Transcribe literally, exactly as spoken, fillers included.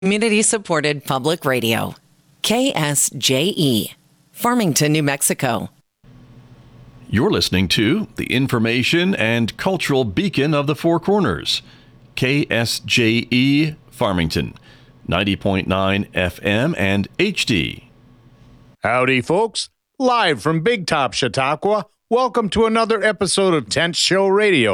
Community-supported public radio. K S J E, Farmington, New Mexico. You're listening to the information and cultural beacon of the Four Corners. K S J E, Farmington, ninety point nine F M and H D. Howdy, folks. Live from Big Top, Chautauqua, welcome to another episode of Tent Show Radio.